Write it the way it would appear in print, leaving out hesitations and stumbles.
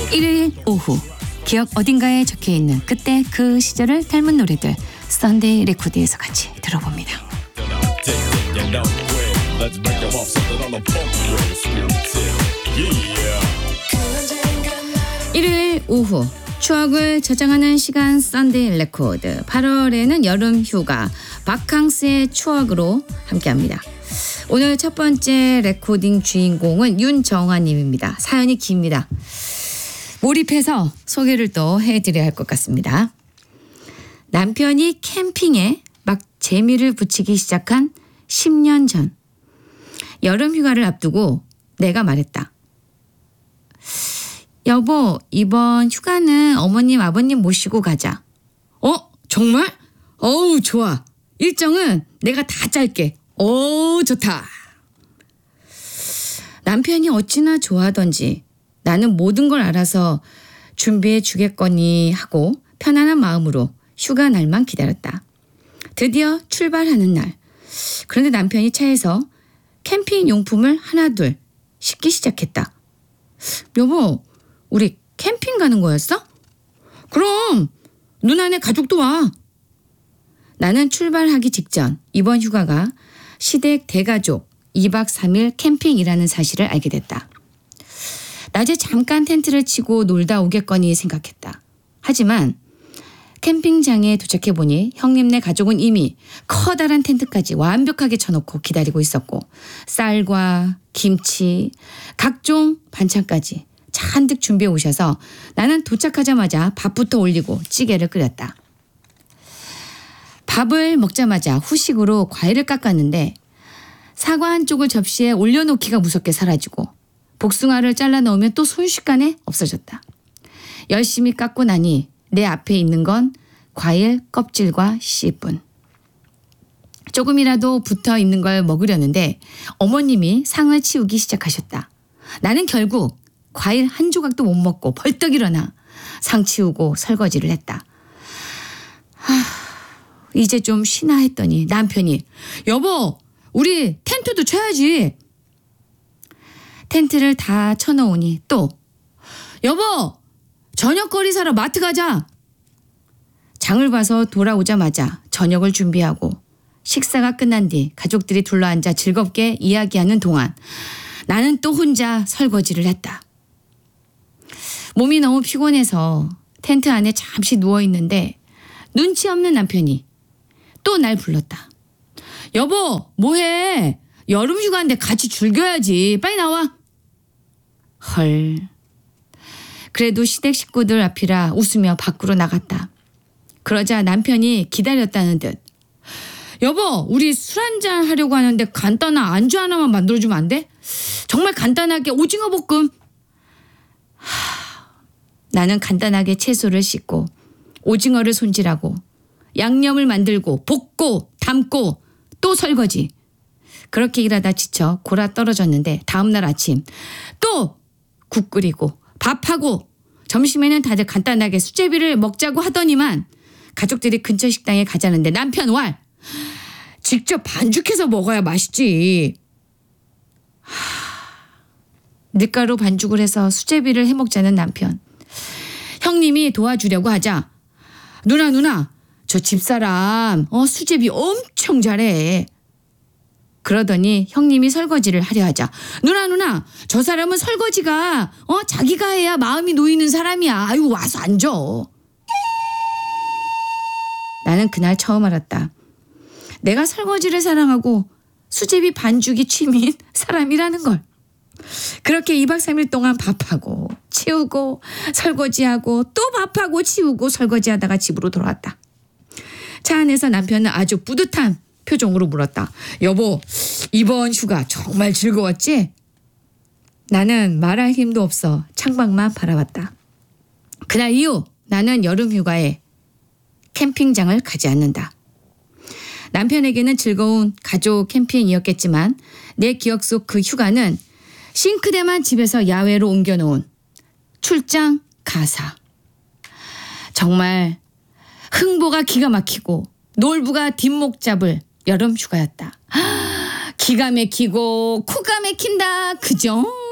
일요일 오후 기억 어딘가에 적혀있는 그때 그 시절을 닮은 노래들 썬데이 레코드에서 같이 들어봅니다. 일요일 오후 추억을 저장하는 시간 썬데이 레코드 8월에는 여름 휴가 바캉스의 추억으로 함께합니다. 오늘 첫 번째 레코딩 주인공은 윤정아님입니다. 사연이 깁니다. 몰입해서 소개를 또 해드려야 할 것 같습니다. 남편이 캠핑에 막 재미를 붙이기 시작한 10년 전 여름 휴가를 앞두고 내가 말했다. 여보, 이번 휴가는 어머님 아버님 모시고 가자. 정말? 어우 좋아. 일정은 내가 다 짤게. 좋다. 남편이 어찌나 좋아하던지 나는 모든 걸 알아서 준비해 주겠거니 하고 편안한 마음으로 휴가 날만 기다렸다. 드디어 출발하는 날. 그런데 남편이 차에서 캠핑 용품을 하나둘 싣기 시작했다. 여보, 우리 캠핑 가는 거였어? 그럼 누나네 가족도 와. 나는 출발하기 직전 이번 휴가가 시댁 대가족 2박 3일 캠핑이라는 사실을 알게 됐다. 낮에 잠깐 텐트를 치고 놀다 오겠거니 생각했다. 하지만 캠핑장에 도착해보니 형님네 가족은 이미 커다란 텐트까지 완벽하게 쳐놓고 기다리고 있었고 쌀과 김치, 각종 반찬까지 잔뜩 준비해 오셔서 나는 도착하자마자 밥부터 올리고 찌개를 끓였다. 밥을 먹자마자 후식으로 과일을 깎았는데 사과 한쪽을 접시에 올려놓기가 무섭게 사라지고 복숭아를 잘라 넣으면 또 순식간에 없어졌다. 열심히 깎고 나니 내 앞에 있는 건 과일 껍질과 씨뿐. 조금이라도 붙어 있는 걸 먹으려는데 어머님이 상을 치우기 시작하셨다. 나는 결국 과일 한 조각도 못 먹고 벌떡 일어나 상 치우고 설거지를 했다. 이제 좀 쉬나 했더니 남편이 여보, 우리 텐트도 쳐야지. 텐트를 다 쳐놓으니 또 여보, 저녁거리 사러 마트 가자. 장을 봐서 돌아오자마자 저녁을 준비하고 식사가 끝난 뒤 가족들이 둘러앉아 즐겁게 이야기하는 동안 나는 또 혼자 설거지를 했다. 몸이 너무 피곤해서 텐트 안에 잠시 누워있는데 눈치 없는 남편이 또 날 불렀다. 여보, 뭐해? 여름 휴가인데 같이 즐겨야지. 빨리 나와. 헐. 그래도 시댁 식구들 앞이라 웃으며 밖으로 나갔다. 그러자 남편이 기다렸다는 듯. 여보, 우리 술 한잔 하려고 하는데 간단한 안주 하나만 만들어주면 안 돼? 정말 간단하게 오징어 볶음. 나는 간단하게 채소를 씻고 오징어를 손질하고 양념을 만들고 볶고 담고 또 설거지. 그렇게 일하다 지쳐 골아 떨어졌는데 다음날 아침 또 국 끓이고 밥하고 점심에는 다들 간단하게 수제비를 먹자고 하더니만 가족들이 근처 식당에 가자는데 남편 왈. 직접 반죽해서 먹어야 맛있지. 밀가루 반죽을 해서 수제비를 해먹자는 남편. 형님이 도와주려고 하자 누나 저 집사람 수제비 엄청 잘해. 그러더니 형님이 설거지를 하려 하자 누나 저 사람은 설거지가 자기가 해야 마음이 놓이는 사람이야. 아유 와서 앉아. 나는 그날 처음 알았다. 내가 설거지를 사랑하고 수제비 반죽이 취미인 사람이라는 걸. 그렇게 2박 3일 동안 밥하고 치우고 설거지하고 또 밥하고 치우고 설거지하다가 집으로 돌아왔다. 차 안에서 남편은 아주 뿌듯한 표정으로 물었다. 여보, 이번 휴가 정말 즐거웠지? 나는 말할 힘도 없어 창밖만 바라봤다. 그날 이후 나는 여름 휴가에 캠핑장을 가지 않는다. 남편에게는 즐거운 가족 캠핑이었겠지만 내 기억 속 그 휴가는 싱크대만 집에서 야외로 옮겨놓은 출장 가사. 정말 흥보가 기가 막히고 놀부가 뒷목 잡을 여름 휴가였다. 기가 막히고 코가 막힌다. 그죠?